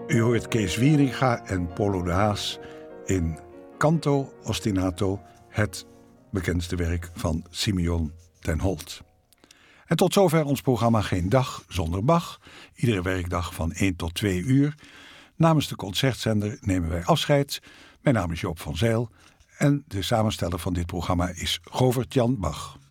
U hoort Kees Wieringa en Polo de Haas in Canto Ostinato, het bekendste werk van Simeon ten Holt. En tot zover ons programma Geen Dag Zonder Bach. Iedere werkdag van 1 tot 2 uur. Namens de Concertzender nemen wij afscheid. Mijn naam is Joop van Zijl en de samensteller van dit programma is Govert-Jan Bach.